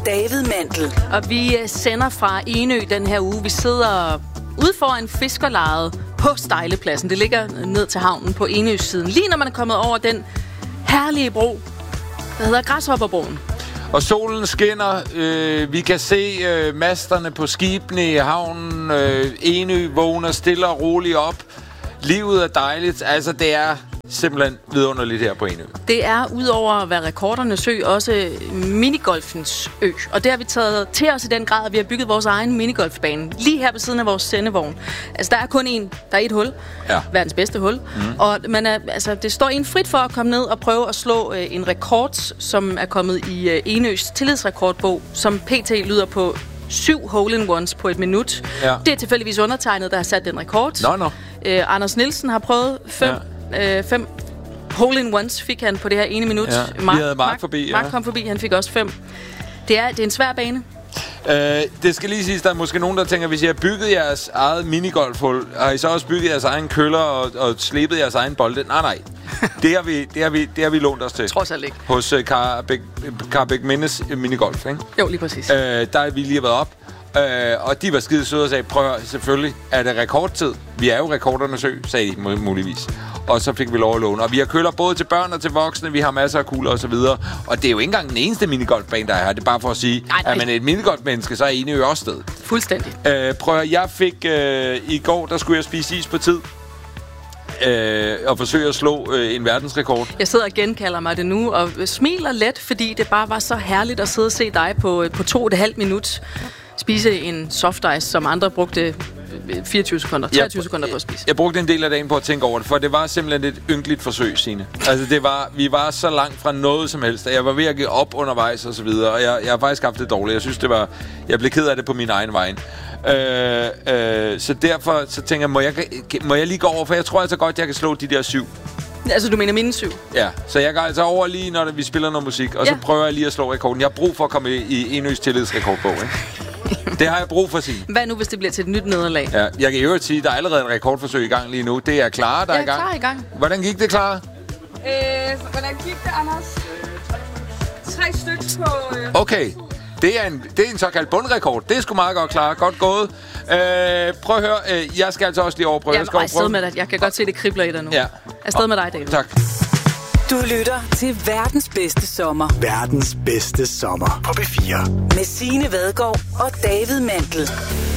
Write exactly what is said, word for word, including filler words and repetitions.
David Mandel. Og vi sender fra Enø den her uge. Vi sidder ude foran fiskerlejet på Stejlepladsen. Det ligger ned til havnen på Enøs siden. Lige når man er kommet over den herlige bro, der hedder Græshopperbroen. Og solen skinner. Øh, vi kan se øh, masterne på skibene i havnen. Øh, Enø vågner stille og roligt op. Livet er dejligt. Altså, det er simpelthen vidunderligt her på Enø. Det er, udover at være rekordernes ø, også minigolfens ø. Og det har vi taget til os i den grad, at vi har bygget vores egen minigolfbane. Lige her ved siden af vores sendevogn. Altså, der er kun én. Der er et hul. Ja. Verdens bedste hul. Mm. Og man er, altså, det står en frit for at komme ned og prøve at slå øh, en rekord, som er kommet i øh, Enøs tillidsrekordbog, som pt. Lyder på syv hole-in-ones på et minut. Ja. Det er tilfældigvis undertegnet, der har sat den rekord. Nå, nå. Øh, Anders Nielsen har prøvet fem... Ja. Øh, fem hole-in-ones fik han på det her ene minut. Ja, Mark, vi havde Mark forbi. Ja. Mark kom forbi, han fik også fem. Det er, det er en svær bane. Øh, det skal lige siges, der er måske nogen, der tænker, hvis I har bygget jeres eget minigolfhul, har I så også bygget jeres egen køller og, og slebet jeres egen bolde? Nej, nej. Det har vi, det har vi, det har vi lånt os til. Trods alt ikke. Hos uh, Carbæk Mindes minigolf, ikke? Jo, lige præcis. Øh, der har vi lige været op. Øh, og de var skide søde og sagde, prøv at, selvfølgelig er det rekordtid. Vi er jo rekordernes ø, sagde de muligvis. Og så fik vi lov at låne. Og vi har køller både til børn og til voksne. Vi har masser af kugler og så videre. Og det er jo ikke engang den eneste minigolfbane, der er her. Det er bare for at sige, nej, nej. At man er et minigolfmenneske, så er Enø jo også sted. Fuldstændig. Øh, prøv at, jeg fik øh, i går, der skulle jeg spise is på tid. Øh, og forsøge at slå øh, en verdensrekord. Jeg sidder og genkalder mig det nu, og smiler let, fordi det bare var så herligt at sidde og se dig på, på to og et halvt minut spise en soft ice, som andre brugte fireogtyve sekunder, treogtyve jeg, sekunder på at spise. Jeg brugte en del af dagen på at tænke over det, for det var simpelthen et ynkeligt forsøg, Signe. Altså, det var, vi var så langt fra noget som helst, jeg var ved at give op undervejs og så videre, og jeg, jeg har faktisk haft det dårligt. Jeg synes, det var... Jeg blev ked af det på min egen vej. Øh, øh, så derfor så tænker jeg, må jeg, må jeg lige gå over, for jeg tror altså godt, jeg kan slå de der syv. Altså, du mener mine syv? Ja, så jeg går altså over lige, når vi spiller noget musik, og ja. Så prøver jeg lige at slå rekorden. Jeg har brug for at komme i, i Enøs tillidsrekordbog, ikke? Det har jeg brug for at sige. Hvad nu, hvis det bliver til et nyt nederlag? Ja, jeg kan jo sige, at der er allerede et rekordforsøg i gang lige nu. Det er Clara, der ja, er i gang. Clara i gang. Hvordan gik det, Clara? Øh, hvordan gik det, Anders? Tre stykker på... Øh, okay, det er, en, det er en såkaldt bundrekord. Det er sgu meget godt, Clara. Godt gået. Øh, prøv at høre, øh, jeg skal altså også lige overprøve. Jeg skal afsted med dig. Jeg kan godt se, det kribler i dig nu. Ja. Afsted med dig, David. Tak. Du lytter til verdens bedste sommer. Verdens bedste sommer på B fire. Med Signe Vadgaard og David Mandel.